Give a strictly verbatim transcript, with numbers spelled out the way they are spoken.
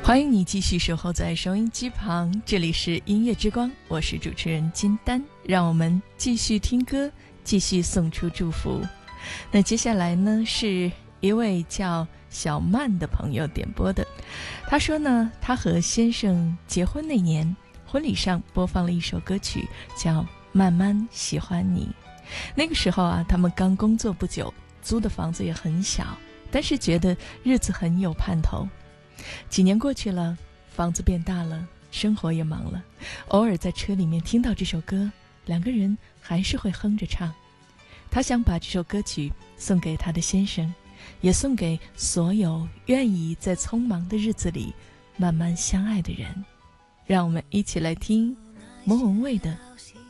欢迎你继续守候在收音机旁，这里是音乐之光，我是主持人金丹，让我们继续听歌，继续送出祝福。那接下来呢，是一位叫小曼的朋友点播的。他说呢，他和先生结婚那年，婚礼上播放了一首歌曲，叫《慢慢喜欢你》。那个时候啊，他们刚工作不久，租的房子也很小，但是觉得日子很有盼头。几年过去了，房子变大了，生活也忙了，偶尔在车里面听到这首歌，两个人还是会哼着唱。他想把这首歌曲送给他的先生，也送给所有愿意在匆忙的日子里慢慢相爱的人。让我们一起来听莫文蔚的